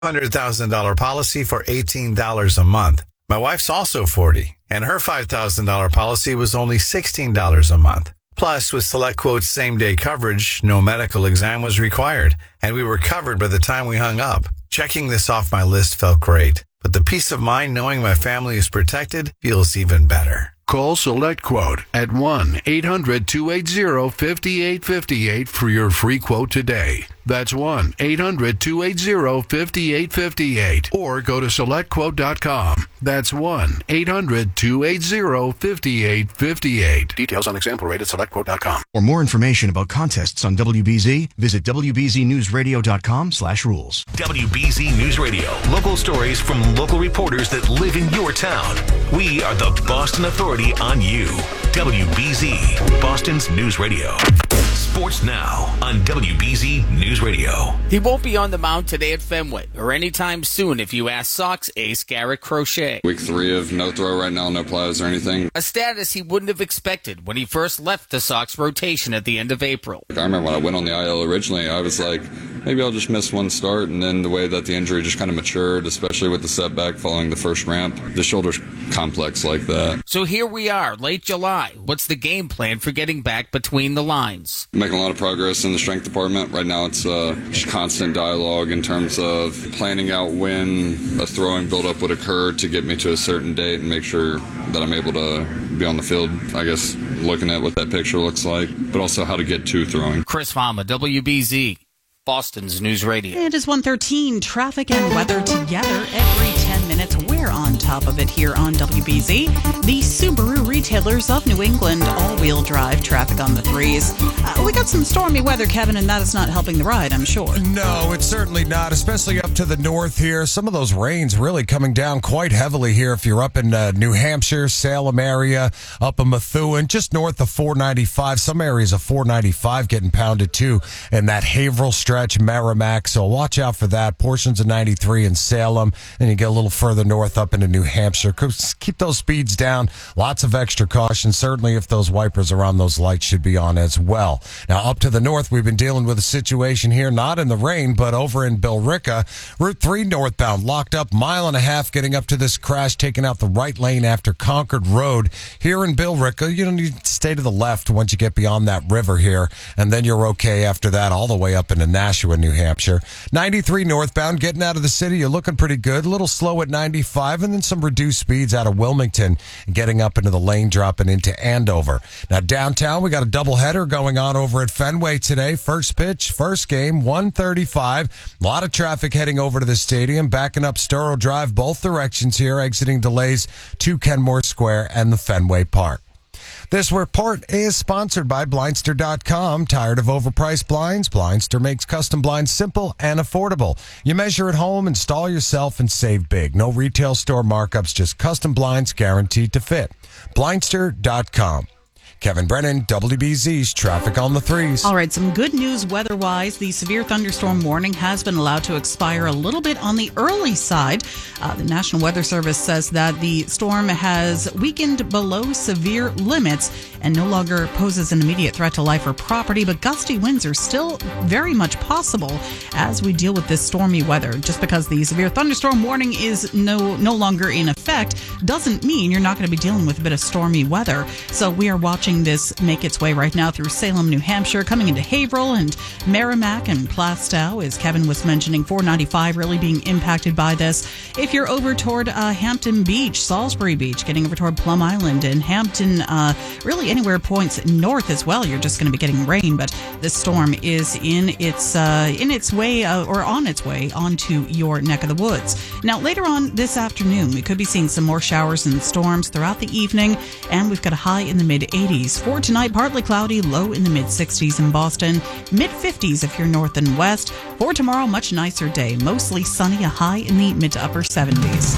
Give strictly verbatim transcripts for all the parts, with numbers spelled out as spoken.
one hundred thousand dollars policy for eighteen dollars a month. My wife's also forty, and her five thousand dollars policy was only sixteen dollars a month. Plus, with SelectQuote's same-day coverage, no medical exam was required, and we were covered by the time we hung up. Checking this off my list felt great, but the peace of mind knowing my family is protected feels even better. Call SelectQuote at one eight hundred two eight zero five eight five eight for your free quote today. That's one eight hundred two eight zero five eight five eight. Or go to select quote dot com. That's one eight hundred two eight zero five eight five eight. Details on example rate at select quote dot com. For more information about contests on W B Z, visit W B Z news radio dot com slash rules. W B Z News Radio. Local stories from local reporters that live in your town. We are the Boston Authority on you. W B Z, Boston's News Radio. Sports now on W B Z News Radio. He won't be on the mound today at Fenway or anytime soon if you ask Sox ace Garrett Crochet. Week three of no throw right now, no plies or anything. A status he wouldn't have expected when he first left the Sox rotation at the end of April. I remember when I went on the I L originally, I was like, maybe I'll just miss one start, and then the way that the injury just kind of matured, especially with the setback following the first ramp, the shoulder's complex like that. So here we are, late July. What's the game plan for getting back between the lines? Making a lot of progress in the strength department. Right now it's uh, just constant dialogue in terms of planning out when a throwing buildup would occur to get me to a certain date and make sure that I'm able to be on the field, I guess, looking at what that picture looks like, but also how to get to throwing. Chris Fama, W B Z, Boston's News Radio. It is one thirteen. Traffic and weather together every ten minutes. We're on top of it here on W B Z. The Subaru retailers of New England, all-wheel drive traffic on the threes. Uh, we got some stormy weather, Kevin, and that is not helping the ride, I'm sure. No, it's certainly not, especially up to the north here. Some of those rains really coming down quite heavily here if you're up in uh, New Hampshire, Salem area, up in Methuen, just north of four ninety-five. Some areas of four ninety-five getting pounded too, and that Haverhill stretch, Merrimack, so watch out for that. Portions of ninety-three in Salem, and you get a little further north up into New Hampshire. Keep those speeds down. Lots of extra caution. Certainly if those wipers are on, those lights should be on as well. Now up to the north, we've been dealing with a situation here, not in the rain, but over in Billerica. Route three northbound locked up, mile and a half getting up to this crash, taking out the right lane after Concord Road. Here in Billerica, you don't need to stay to the left once you get beyond that river here, and then you're okay after that all the way up into Nashua, New Hampshire. ninety-three northbound, getting out of the city, you're looking pretty good. A little slow at ninety-five, and then some reduced speeds out of Wilmington, getting up into the lane, dropping into Andover. Now downtown, we got a doubleheader going on over at Fenway today. First pitch, first game, one thirty-five. A lot of traffic heading over to the stadium, backing up Storrow Drive both directions here, exiting delays to Kenmore Square and the Fenway Park. This report is sponsored by Blindster dot com. Tired of overpriced blinds? Blindster makes custom blinds simple and affordable. You measure at home, install yourself, and save big. No retail store markups, just custom blinds guaranteed to fit. Blindster dot com. Kevin Brennan, W B Z's Traffic on the Threes. All right, some good news weather-wise. The severe thunderstorm warning has been allowed to expire a little bit on the early side. Uh, the National Weather Service says that the storm has weakened below severe limits and no longer poses an immediate threat to life or property, but gusty winds are still very much possible as we deal with this stormy weather. Just because the severe thunderstorm warning is no, no longer in effect doesn't mean you're not going to be dealing with a bit of stormy weather. So we are watching this make its way right now through Salem, New Hampshire, coming into Haverhill and Merrimack and Plastow, as Kevin was mentioning. four ninety-five really being impacted by this. If you're over toward uh, Hampton Beach, Salisbury Beach, getting over toward Plum Island and Hampton, uh, really anywhere points north as well, you're just going to be getting rain. But this storm is in its uh, in its way uh, or on its way onto your neck of the woods. Now, later on this afternoon, we could be seeing some more showers and storms throughout the evening, and we've got a high in the mid eighties. For tonight, partly cloudy, low in the mid sixties in Boston, mid fifties if you're north and west. For tomorrow, much nicer day, mostly sunny, a high in the mid to upper seventies.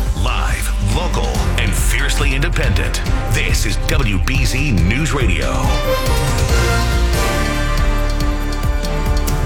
Live, local, and fiercely independent. This is W B Z News Radio. It's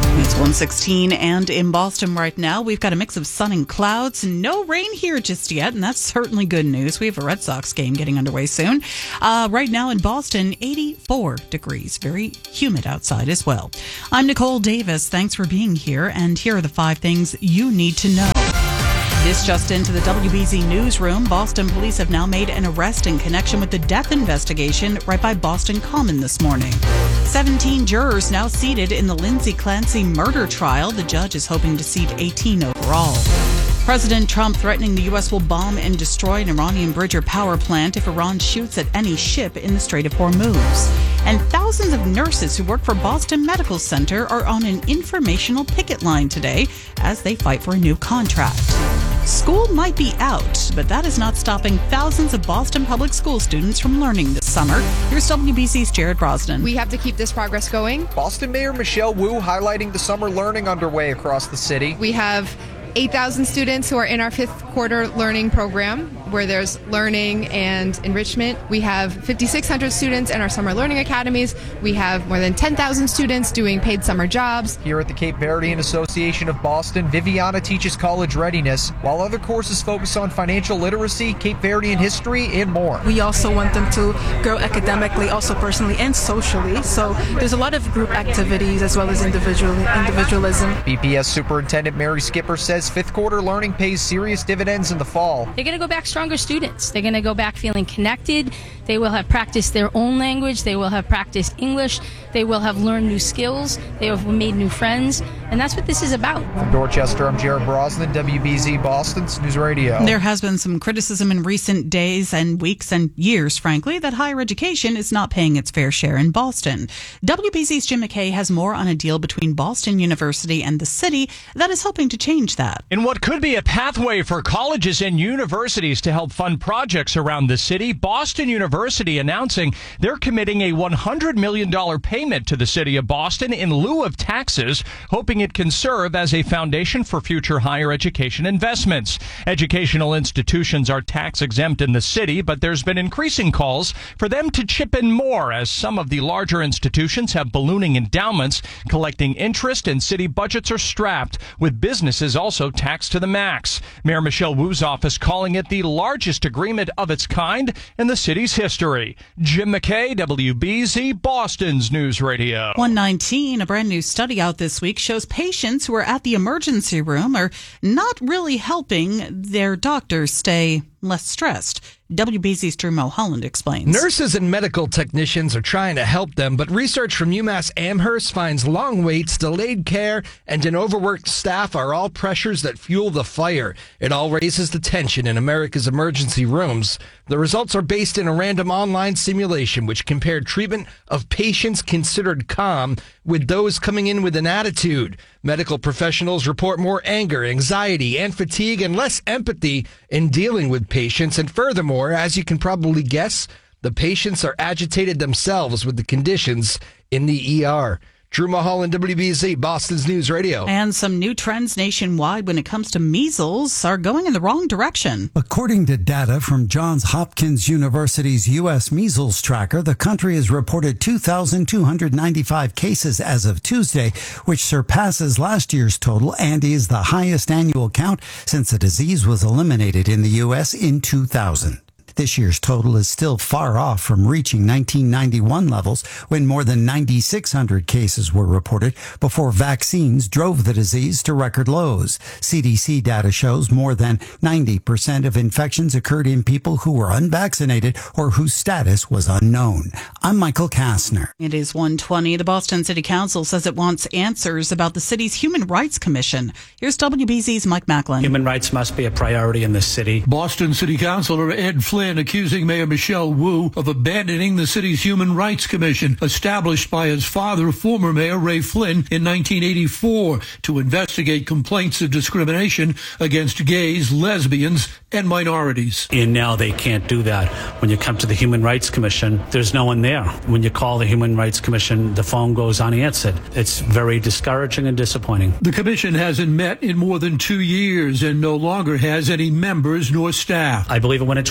one sixteen, and in Boston right now, we've got a mix of sun and clouds. No rain here just yet, and that's certainly good news. We have a Red Sox game getting underway soon. Uh, right now in Boston, eighty-four degrees. Very humid outside as well. I'm Nicole Davis. Thanks for being here, and here are the five things you need to know. This just into the W B Z newsroom. Boston police have now made an arrest in connection with the death investigation right by Boston Common this morning. seventeen jurors now seated in the Lindsay Clancy murder trial. The judge is hoping to seat eighteen overall. President Trump threatening the U S will bomb and destroy an Iranian bridge or power plant if Iran shoots at any ship in the Strait of Hormuz. And thousands of nurses who work for Boston Medical Center are on an informational picket line today as they fight for a new contract. School might be out, but that is not stopping thousands of Boston public school students from learning this summer. Here's W B C's Jared Brosnan. We have to keep this progress going. Boston Mayor Michelle Wu highlighting the summer learning underway across the city. We have eight thousand students who are in our fifth quarter learning program, where there's learning and enrichment. We have fifty-six hundred students in our summer learning academies. We have more than ten thousand students doing paid summer jobs. Here at the Cape Verdean Association of Boston, Viviana teaches college readiness, while other courses focus on financial literacy, Cape Verdean history, and more. We also want them to grow academically, also personally and socially. So there's a lot of group activities as well as individual individualism. B P S Superintendent Mary Skipper says fifth quarter learning pays serious dividends in the fall. They're going to go back stronger students. They're going to go back feeling connected. They will have practiced their own language. They will have practiced English. They will have learned new skills. They have made new friends. And that's what this is about. From Dorchester, I'm Jared Brosnan, W B Z Boston's News Radio. There has been some criticism in recent days and weeks and years, frankly, that higher education is not paying its fair share in Boston. W B Z's Jim McKay has more on a deal between Boston University and the city that is hoping to change that. In what could be a pathway for colleges and universities to help fund projects around the city, Boston University announcing they're committing a one hundred million dollars payment to the city of Boston in lieu of taxes, hoping it can serve as a foundation for future higher education investments. Educational institutions are tax exempt in the city, but there's been increasing calls for them to chip in more as some of the larger institutions have ballooning endowments collecting interest and city budgets are strapped, with businesses also taxed to the max. Mayor Michelle Wu's office calling it the largest agreement of its kind in the city's history. Jim McKay, W B Z, Boston's News Radio. one nineteen, a brand new study out this week shows patients who are at the emergency room are not really helping their doctors stay less stressed. W B Z's Drew Mulholland explains. Nurses and medical technicians are trying to help them, but research from UMass Amherst finds long waits, delayed care, and an overworked staff are all pressures that fuel the fire. It all raises the tension in America's emergency rooms. The results are based in a random online simulation which compared treatment of patients considered calm with those coming in with an attitude. Medical professionals report more anger, anxiety, and fatigue and less empathy in dealing with patients. And furthermore, as you can probably guess, the patients are agitated themselves with the conditions in the E R. Drew Mulholland, W B Z, Boston's News Radio. And some new trends nationwide when it comes to measles are going in the wrong direction. According to data from Johns Hopkins University's U S Measles Tracker, the country has reported two thousand two hundred ninety-five cases as of Tuesday, which surpasses last year's total and is the highest annual count since the disease was eliminated in the U S in two thousand. This year's total is still far off from reaching nineteen ninety-one levels when more than nine thousand six hundred cases were reported before vaccines drove the disease to record lows. C D C data shows more than ninety percent of infections occurred in people who were unvaccinated or whose status was unknown. I'm Michael Kastner. It is one twenty. The Boston City Council says it wants answers about the city's Human Rights Commission. Here's W B Z's Mike Macklin. Human rights must be a priority in this city. Boston City Councilor Ed Flynn accusing Mayor Michelle Wu of abandoning the city's Human Rights Commission, established by his father, former Mayor Ray Flynn, in nineteen eighty-four to investigate complaints of discrimination against gays, lesbians, and minorities. And now they can't do that. When you come to the Human Rights Commission, there's no one there. When you call the Human Rights Commission, the phone goes unanswered. It's very discouraging and disappointing. The commission hasn't met in more than two years and no longer has any members nor staff. I believe it went into a black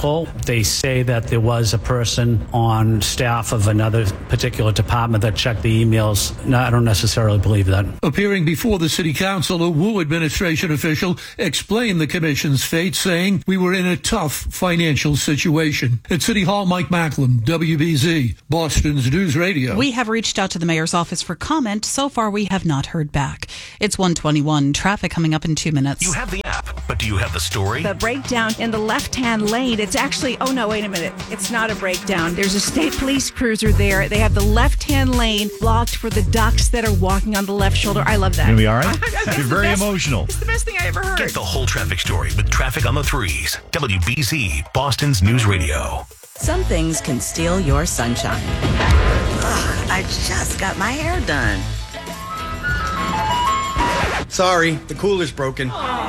equivocal. They say that there was a person on staff of another particular department that checked the emails. No, I don't necessarily believe that. Appearing before the city council, a Wu administration official explained the commission's fate, saying, "We were in a tough financial situation." At City Hall, Mike Macklin, W B Z, Boston's News Radio. We have reached out to the mayor's office for comment. So far, we have not heard back. It's one twenty-one. Traffic coming up in two minutes. You have the app, but do you have the story? The breakdown in the left-hand lane, it's actually, oh no, wait a minute. It's not a breakdown. There's a state police cruiser there. They have the left-hand lane blocked for the ducks that are walking on the left shoulder. I love that. Gonna be all right? It's You're very best, emotional. It's the best thing I ever heard. Get the whole traffic story with Traffic on the Threes. W B Z, Boston's News Radio. Some things can steal your sunshine. Ugh, I just got my hair done. Sorry, the cooler's broken.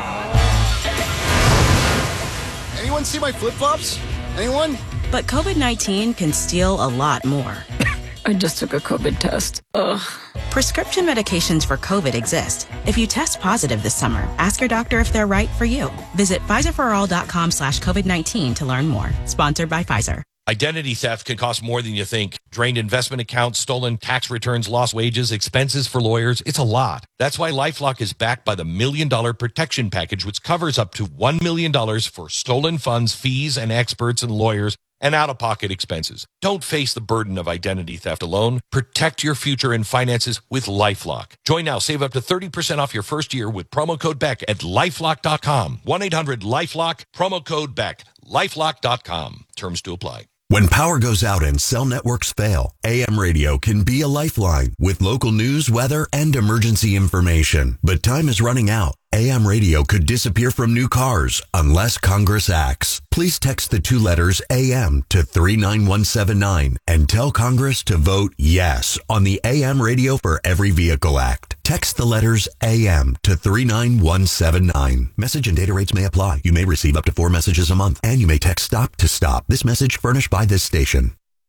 Anyone see my flip-flops? Anyone? But COVID nineteen can steal a lot more. I just took a COVID test. Ugh. Prescription medications for COVID exist. If you test positive this summer, ask your doctor if they're right for you. Visit Pfizerforall.com slash COVID-19 to learn more. Sponsored by Pfizer. Identity theft can cost more than you think. Drained investment accounts, stolen tax returns, lost wages, expenses for lawyers. It's a lot. That's why LifeLock is backed by the Million Dollar Protection Package, which covers up to one million dollars for stolen funds, fees, and experts and lawyers, and out-of-pocket expenses. Don't face the burden of identity theft alone. Protect your future and finances with LifeLock. Join now. Save up to thirty percent off your first year with promo code Beck at lifelock dot com. one eight hundred LifeLock, promo code Beck. lifelock dot com. Terms to apply. When power goes out and cell networks fail, A M radio can be a lifeline with local news, weather, and emergency information. But time is running out. A M radio could disappear from new cars unless Congress acts. Please text the two letters A M to three nine one seven nine and tell Congress to vote yes on the A M Radio for Every Vehicle Act. Text the letters A M to three nine one seven nine. Message and data rates may apply. You may receive up to four messages a month, and you may text STOP to STOP. This message furnished by this station.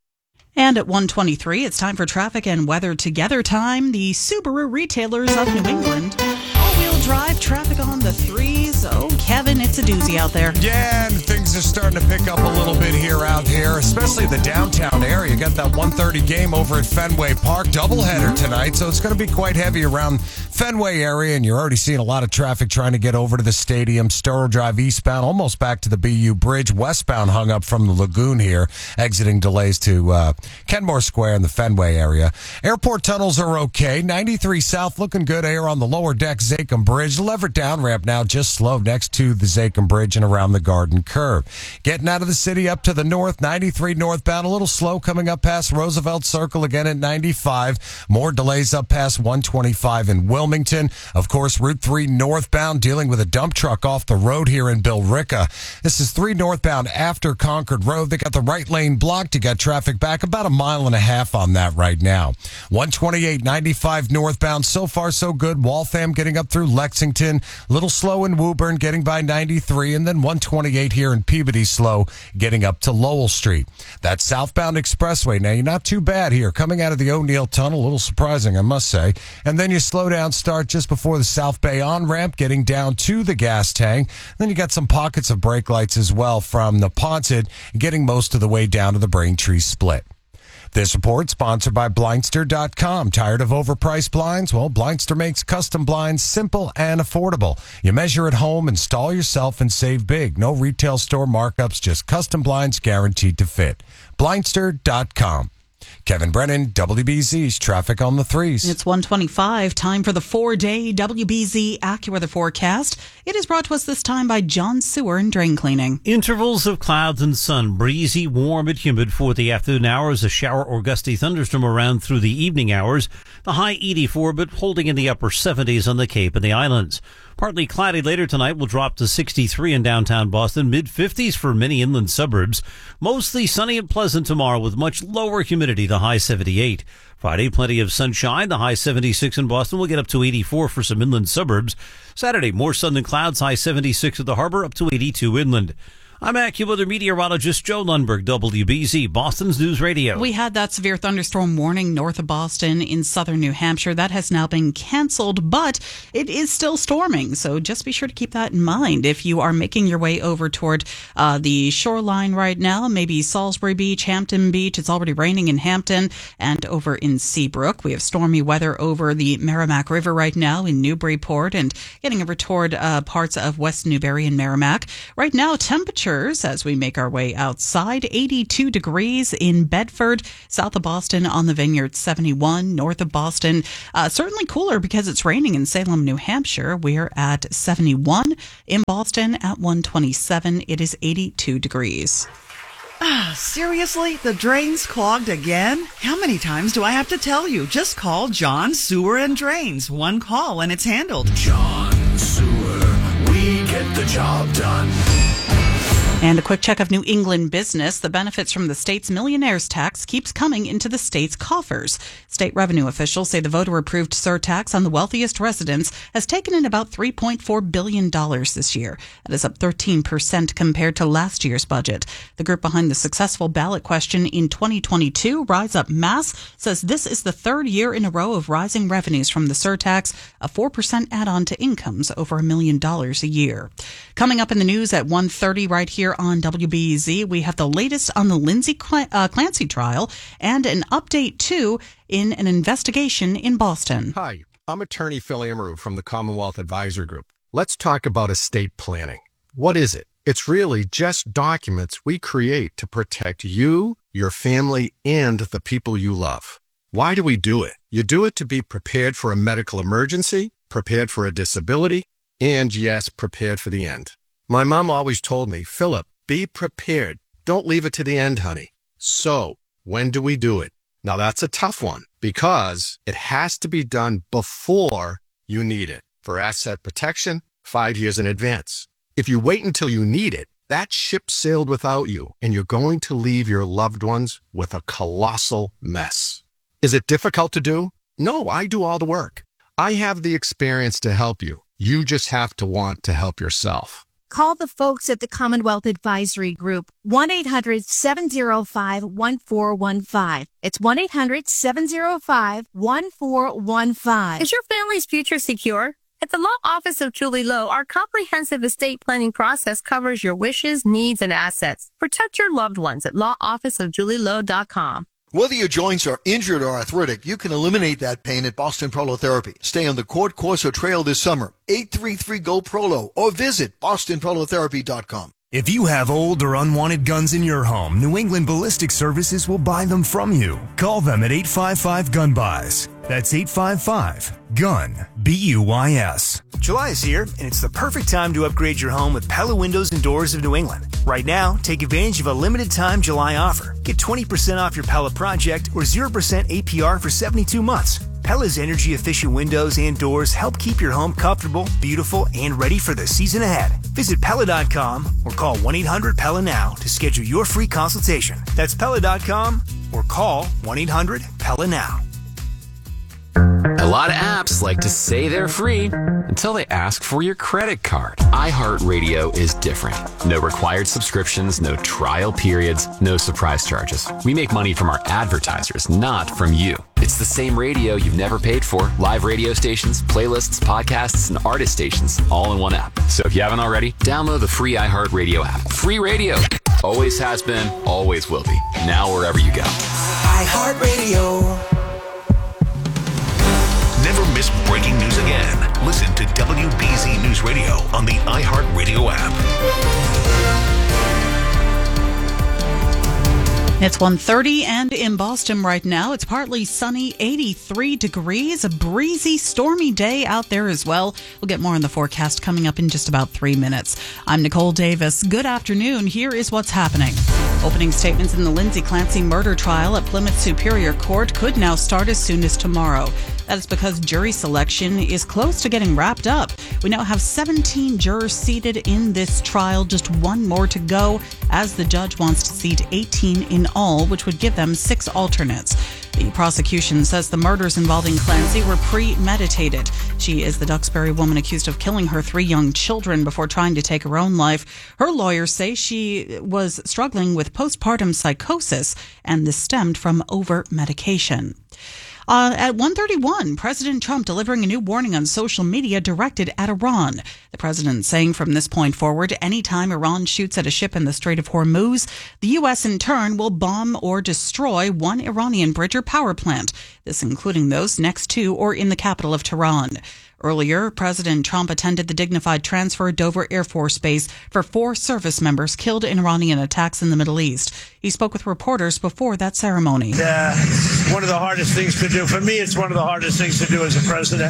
And at one twenty-three, it's time for traffic and weather together time. The Subaru retailers of New England. All-wheel drive traffic on the threes. Oh, Kevin, it's a doozy out there. Yeah, and things are starting to pick up a little bit here out here, especially the downtown area. You got that one thirty game over at Fenway Park, doubleheader tonight, so it's going to be quite heavy around Fenway area, and you're already seeing a lot of traffic trying to get over to the stadium. Storrow Drive eastbound, almost back to the B U Bridge. Westbound hung up from the Lagoon here, exiting delays to uh, Kenmore Square in the Fenway area. Airport tunnels are okay. ninety-three South looking good. Air on the lower deck, Zakim Bridge. The Leverett down ramp now just slow next to the Zakim Bridge and around the Garden Curve. Getting out of the city up to the north, ninety-three northbound, a little slow coming up past Roosevelt Circle again at ninety-five. More delays up past one twenty-five in Wilmington. Of course, Route three northbound dealing with a dump truck off the road here in Billerica. This is three northbound after Concord Road. They got the right lane blocked. You got traffic back about a mile and a half on that right now. one twenty-eight ninety-five northbound. So far, so good. Waltham getting up through Lexington. Little slow in Woburn, getting by ninety-three. And then one twenty-eight here in Peabody slow, getting up to Lowell Street. That southbound expressway. Now, you're not too bad here. Coming out of the O'Neill Tunnel, a little surprising, I must say. And then you slow down, start just before the South Bay on-ramp, getting down to the gas tank. Then you got some pockets of brake lights as well from the Ponset, getting most of the way down to the Braintree Split. This report sponsored by Blindster dot com. Tired of overpriced blinds? Well, Blindster makes custom blinds simple and affordable. You measure at home, install yourself, and save big. No retail store markups, just custom blinds guaranteed to fit. Blindster dot com. Kevin Brennan, W B Z's Traffic on the Threes. It's one twenty-five, time for the four-day W B Z AccuWeather forecast. It is brought to us this time by John Sewer and Drain Cleaning. Intervals of clouds and sun, breezy, warm, and humid for the afternoon hours. A shower or gusty thunderstorm around through the evening hours. The high eighty-four, but holding in the upper seventies on the Cape and the islands. Partly cloudy later tonight will drop to sixty-three in downtown Boston, mid-fifties for many inland suburbs. Mostly sunny and pleasant tomorrow with much lower humidity, the high seventy-eight. Friday, plenty of sunshine. The high seventy-six in Boston will get up to eighty-four for some inland suburbs. Saturday, more sun than clouds, high seventy-six at the harbor, up to eighty-two inland. I'm AccuWeather meteorologist Joe Lundberg, W B Z, Boston's News Radio. We had that severe thunderstorm warning north of Boston in southern New Hampshire. That has now been canceled, but it is still storming. So just be sure to keep that in mind. If you are making your way over toward uh, the shoreline right now, maybe Salisbury Beach, Hampton Beach. It's already raining in Hampton and over in Seabrook. We have stormy weather over the Merrimack River right now in Newburyport and getting over toward uh, parts of West Newbury and Merrimack. Right now, temperature as we make our way outside, eighty-two degrees in Bedford, south of Boston on the Vineyard, seventy-one, north of Boston. Uh, certainly cooler because it's raining in Salem, New Hampshire. We're at seventy-one. In Boston at one twenty-seven. It is eighty-two degrees. Ah, seriously? The drain's clogged again? How many times do I have to tell you? Just call John Sewer and Drains. One call and it's handled. John Sewer, we get the job done. And a quick check of New England business. The benefits from the state's millionaires tax keeps coming into the state's coffers. State revenue officials say the voter-approved surtax on the wealthiest residents has taken in about three point four billion dollars this year. That is up thirteen percent compared to last year's budget. The group behind the successful ballot question in twenty twenty-two, Rise Up Mass, says this is the third year in a row of rising revenues from the surtax, a four percent add-on to incomes over a million dollars a year. Coming up in the news at one thirty right here on W B Z, we have the latest on the Lindsay Cl- uh, Clancy trial and an update, too, in an investigation in Boston. Hi, I'm attorney Phil Amaru from the Commonwealth Advisor Group. Let's talk about estate planning. What is it? It's really just documents we create to protect you, your family, and the people you love. Why do we do it? You do it to be prepared for a medical emergency, prepared for a disability, and yes, prepared for the end. My mom always told me, Philip, be prepared. Don't leave it to the end, honey. So, when do we do it? Now, that's a tough one because it has to be done before you need it. For asset protection, five years in advance. If you wait until you need it, that ship sailed without you, and you're going to leave your loved ones with a colossal mess. Is it difficult to do? No, I do all the work. I have the experience to help you. You just have to want to help yourself. Call the folks at the Commonwealth Advisory Group, one eight hundred seven oh five one four one five. It's one eight hundred seven oh five one four one five. Is your family's future secure? At the Law Office of Julie Lowe, our comprehensive estate planning process covers your wishes, needs, and assets. Protect your loved ones at law office of julie lowe dot com. Whether your joints are injured or arthritic, you can eliminate that pain at Boston Prolotherapy. Stay on the Court Corso Trail this summer. eight three three, G O, Prolo, or visit boston prolotherapy dot com. If you have old or unwanted guns in your home, New England Ballistic Services will buy them from you. Call them at eight five five, gun buys. That's eight five five, gun, B U Y S. July is here, and it's the perfect time to upgrade your home with Pella Windows and Doors of New England. Right now, take advantage of a limited-time July offer. Get twenty percent off your Pella project or zero percent A P R for seventy-two months. Pella's energy-efficient windows and doors help keep your home comfortable, beautiful, and ready for the season ahead. Visit Pella dot com or call one eight hundred Pella now to schedule your free consultation. That's Pella dot com or call one eight hundred Pella now. A lot of apps like to say they're free until they ask for your credit card. iHeartRadio is different. No required subscriptions, no trial periods, no surprise charges. We make money from our advertisers, not from you. It's the same radio you've never paid for. Live radio stations, playlists, podcasts, and artist stations all in one app. So if you haven't already, download the free iHeartRadio app. Free radio. Always has been, always will be. Now wherever you go. iHeartRadio. Never miss breaking news again. Listen to W B Z News Radio on the iHeartRadio app. It's one thirty and in Boston right now. It's partly sunny, eighty-three degrees, a breezy, stormy day out there as well. We'll get more on the forecast coming up in just about three minutes. I'm Nicole Davis. Good afternoon. Here is what's happening. Opening statements in the Lindsay Clancy murder trial at Plymouth Superior Court could now start as soon as tomorrow. That is because jury selection is close to getting wrapped up. We now have seventeen jurors seated in this trial, just one more to go, as the judge wants to seat eighteen in all, which would give them six alternates. The prosecution says the murders involving Clancy were premeditated. She is the Duxbury woman accused of killing her three young children before trying to take her own life. Her lawyers say she was struggling with postpartum psychosis, and this stemmed from over-medication. Uh, at one thirty-one, President Trump delivering a new warning on social media directed at Iran. The president saying from this point forward, anytime Iran shoots at a ship in the Strait of Hormuz, the U S in turn will bomb or destroy one Iranian bridge or power plant, this including those next to or in the capital of Tehran. Earlier, President Trump attended the dignified transfer at Dover Air Force Base for four service members killed in Iranian attacks in the Middle East. He spoke with reporters before that ceremony. Uh, one of the hardest things to do. For me, it's one of the hardest things to do as a president.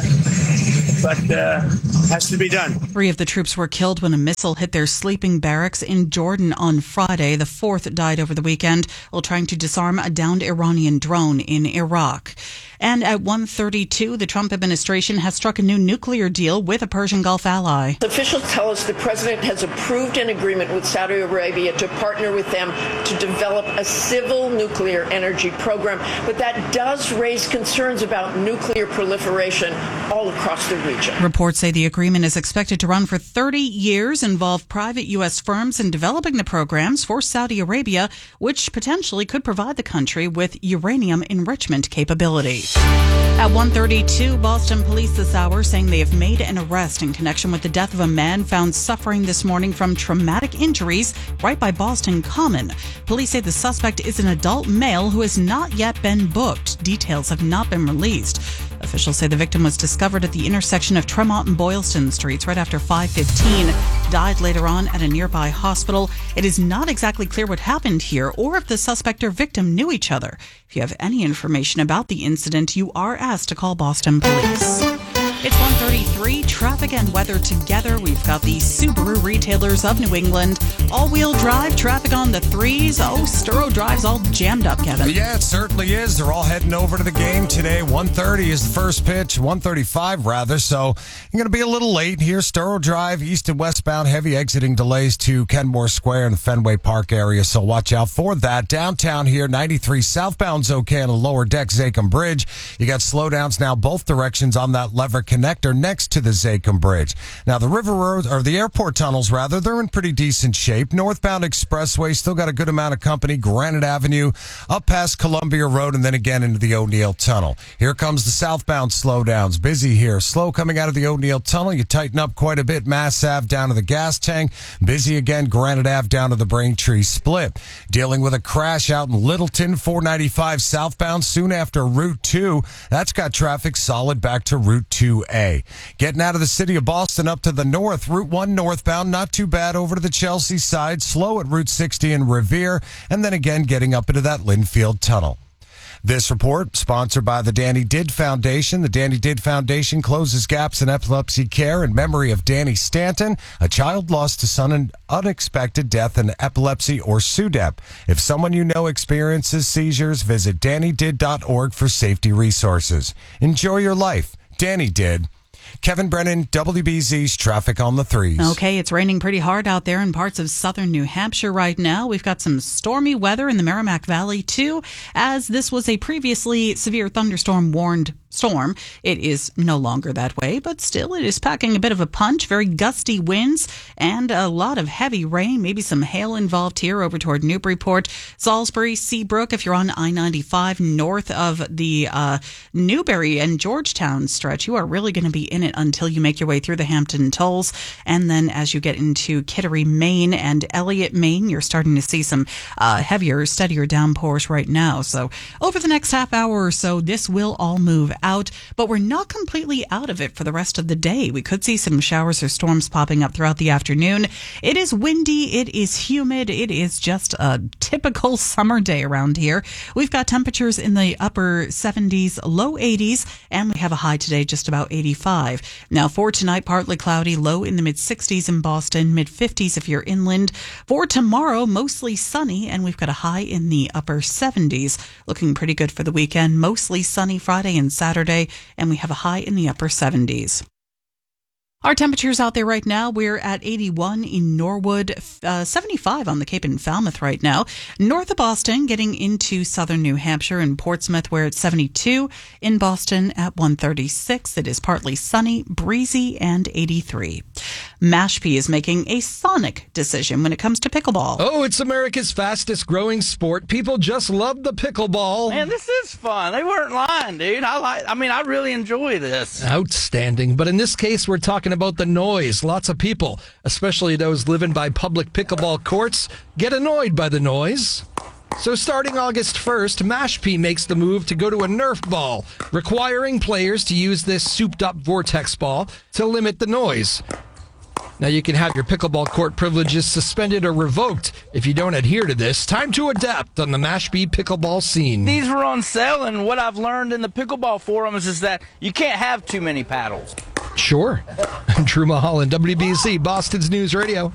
But uh, has to be done. Three of the troops were killed when a missile hit their sleeping barracks in Jordan on Friday. The fourth died over the weekend while trying to disarm a downed Iranian drone in Iraq. And at one thirty-two, the Trump administration has struck a new nuclear deal with a Persian Gulf ally. Officials tell us the president has approved an agreement with Saudi Arabia to partner with them to develop a civil nuclear energy program. But that does raise concerns about nuclear proliferation all across the region. Reports say the agreement is expected to run for thirty years, involve private U S firms in developing the programs for Saudi Arabia, which potentially could provide the country with uranium enrichment capability. At one thirty-two, Boston police this hour saying they have made an arrest in connection with the death of a man found suffering this morning from traumatic injuries right by Boston Common. Police say the suspect is an adult male who has not yet been booked. Details have not been released. Officials say the victim was discovered at the intersection of Tremont and Boylston Streets right after five fifteen, died later on at a nearby hospital. It is not exactly clear what happened here or if the suspect or victim knew each other. If you have any information about the incident, you are asked to call Boston Police. It's one thirty-three, traffic and weather together. We've got the Subaru retailers of New England. All-wheel drive traffic on the threes. Oh, Sturo Drive's all jammed up, Kevin. Yeah, it certainly is. They're all heading over to the game today. one thirty is the first pitch, one thirty-five rather, so you're going to be a little late here. Sturo Drive, east and westbound, heavy exiting delays to Kenmore Square and the Fenway Park area, so watch out for that. Downtown here, ninety-three southbound's okay on the lower deck, Zachem Bridge. You got slowdowns now both directions on that lever connector next to the Zachem Bridge. Now, the river road, or the airport tunnels, rather, they're in pretty decent shape. Northbound Expressway, still got a good amount of company. Granite Avenue, up past Columbia Road, and then again into the O'Neill Tunnel. Here comes the southbound slowdowns. Busy here. Slow coming out of the O'Neill Tunnel. You tighten up quite a bit. Mass Ave down to the gas tank. Busy again. Granite Ave down to the Braintree Split. Dealing with a crash out in Littleton, four ninety-five southbound, soon after Route two. That's got traffic solid back to Route two A. Getting out of the city of Boston up to the north, Route one northbound, not too bad over to the Chelsea side, slow at Route sixty in Revere, and then again getting up into that Linfield Tunnel. This report sponsored by the Danny Didd Foundation. The Danny Didd Foundation closes gaps in epilepsy care in memory of Danny Stanton, a child lost to sudden unexpected death in epilepsy or S U D E P. If someone you know experiences seizures, visit danny didd dot org for safety resources. Enjoy your life. Danny Didd. Kevin Brennan, W B Z's Traffic on the Threes. Okay, it's raining pretty hard out there in parts of southern New Hampshire right now. We've got some stormy weather in the Merrimack Valley, too, as this was a previously severe thunderstorm warned storm. It is no longer that way, but still it is packing a bit of a punch. Very gusty winds and a lot of heavy rain, maybe some hail involved here over toward Newburyport, Salisbury, Seabrook. If you're on I ninety-five north of the uh, Newbury and Georgetown stretch, you are really going to be in it until you make your way through the Hampton Tolls. And then as you get into Kittery, Maine and Elliott, Maine, you're starting to see some uh, heavier, steadier downpours right now. So over the next half hour or so, this will all move out, but we're not completely out of it for the rest of the day. We could see some showers or storms popping up throughout the afternoon. It is windy. It is humid. It is just a typical summer day around here. We've got temperatures in the upper seventies, low eighties, and we have a high today just about eighty-five. Now for tonight, partly cloudy, low in the mid sixties in Boston, mid fifties if you're inland. For tomorrow, mostly sunny, and we've got a high in the upper seventies. Looking pretty good for the weekend. Mostly sunny Friday and Saturday. Saturday, and we have a high in the upper seventies. Our temperatures out there right now, we're at eighty-one in Norwood, uh, seventy-five on the Cape in Falmouth right now. North of Boston, getting into southern New Hampshire and Portsmouth, we're at seventy-two. In Boston at one thirty-six. It is partly sunny, breezy, and eighty-three. Mashpee is making a sonic decision when it comes to pickleball. Oh, it's America's fastest growing sport. People just love the pickleball. Man, this is fun. They weren't lying, dude. I like. I mean, I really enjoy this. Outstanding. But in this case, we're talking about the noise. Lots of people, especially those living by public pickleball courts, get annoyed by the noise. So starting August first, Mashpee makes the move to go to a Nerf ball, requiring players to use this souped-up vortex ball to limit the noise. Now, you can have your pickleball court privileges suspended or revoked if you don't adhere to this. Time to adapt on the Mashpee pickleball scene. These were on sale, and what I've learned in the pickleball forums is that you can't have too many paddles. Sure. Drew Mulholland, W B Z, Boston's News Radio.